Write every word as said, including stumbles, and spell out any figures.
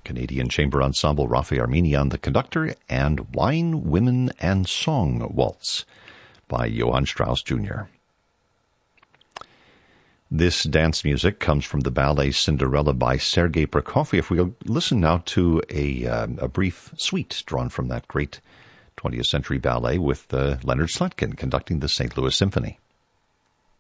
Canadian Chamber Ensemble, Rafi Armenian, the conductor, and Wine, Women, and Song Waltz by Johann Strauss Junior This dance music comes from the ballet Cinderella by Sergei Prokofiev. We'll listen now to a, uh, a brief suite drawn from that great twentieth century ballet with uh, Leonard Slatkin conducting the Saint Louis Symphony.